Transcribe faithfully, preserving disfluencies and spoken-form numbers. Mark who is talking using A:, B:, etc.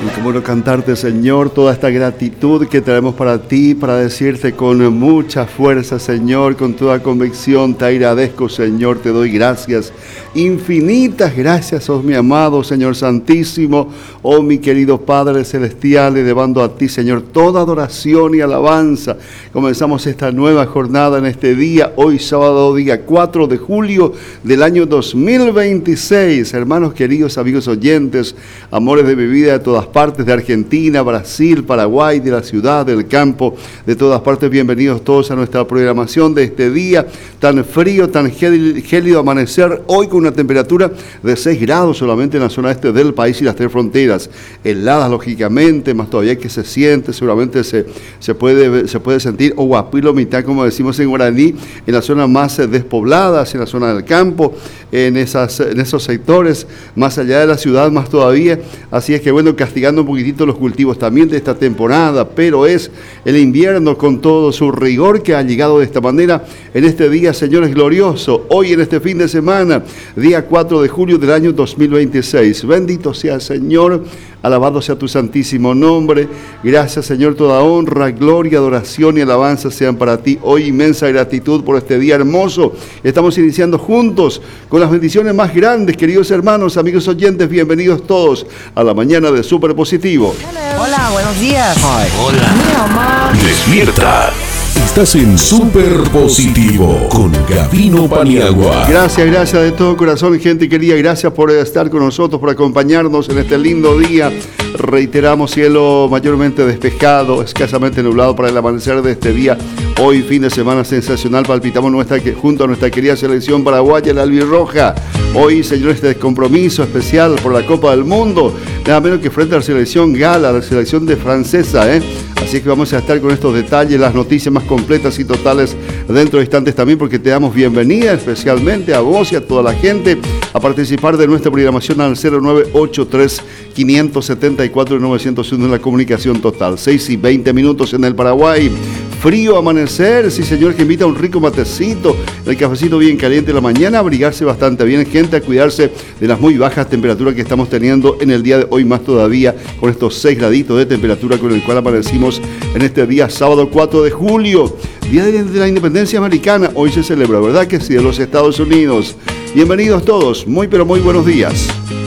A: Y cómo no cantarte, Señor, toda esta gratitud que traemos para ti, para decirte con mucha fuerza, Señor, con toda convicción, te agradezco, Señor, te doy gracias, infinitas gracias, oh mi amado Señor Santísimo, oh mi querido Padre Celestial, elevando a ti, Señor, toda adoración y alabanza. Comenzamos esta nueva jornada en este día, hoy sábado, día cuatro de julio del año dos mil veintiséis. Hermanos queridos, amigos oyentes, amores de mi vida de todas partes, de Argentina, Brasil, Paraguay, de la ciudad, del campo, de todas partes, bienvenidos todos a nuestra programación de este día tan frío, tan gélido amanecer, hoy con una temperatura de seis grados solamente en la zona este del país y las tres fronteras, heladas lógicamente, más todavía que se siente, seguramente se, se, puede, se puede sentir o guapilo mitad, como decimos en guaraní, en las zonas más despobladas, en la zona del campo, en, esas, en esos sectores, más allá de la ciudad más todavía, así es que bueno, castigando un poquitito los cultivos también de esta temporada, pero es el invierno con todo su rigor que ha llegado de esta manera en este día, señores, glorioso, hoy en este fin de semana, día cuatro de julio del año dos mil veintiséis. Bendito sea el Señor, alabado sea tu santísimo nombre. Gracias, Señor, toda honra, gloria, adoración y alabanza sean para ti. Hoy inmensa gratitud por este día hermoso. Estamos iniciando juntos con las bendiciones más grandes, queridos hermanos, amigos oyentes, bienvenidos todos a la mañana de Súper Positivo.
B: Hola, buenos días.
C: Hi. Hola.
B: Mi mamá.
C: Despierta. Estás en Súper Positivo con Gavino Paniagua.
A: Gracias, gracias de todo corazón, gente querida. Gracias por estar con nosotros, por acompañarnos en este lindo día. Reiteramos, cielo mayormente despejado, escasamente nublado para el amanecer de este día. Hoy, fin de semana sensacional, palpitamos nuestra, junto a nuestra querida selección paraguaya, la albirroja. Hoy, señores, este compromiso especial por la Copa del Mundo, nada menos que frente a la selección gala, la selección de francesa, ¿eh? Así que vamos a estar con estos detalles, las noticias más completas y totales dentro de instantes también, porque te damos bienvenida especialmente a vos y a toda la gente a participar de nuestra programación al cero nueve ocho tres, cinco siete cuatro, nueve cero uno en la comunicación total. seis y veinte minutos en el Paraguay. Frío amanecer, sí señor, que invita a un rico matecito, el cafecito bien caliente en la mañana, abrigarse bastante bien, gente, a cuidarse de las muy bajas temperaturas que estamos teniendo en el día de hoy, más todavía con estos seis graditos de temperatura con el cual amanecimos en este día sábado cuatro de julio, día de la independencia americana. Hoy se celebra, ¿verdad que sí?, de los Estados Unidos. Bienvenidos todos, muy pero muy buenos días.